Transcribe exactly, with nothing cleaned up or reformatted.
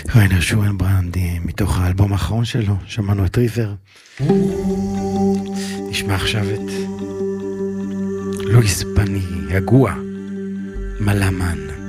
ריינר שוהנברנד, מתוך האלבום האחרון שלו, שמענו את ריבר. נשמע עכשיו את לואיס בני הגוע, מלאמן.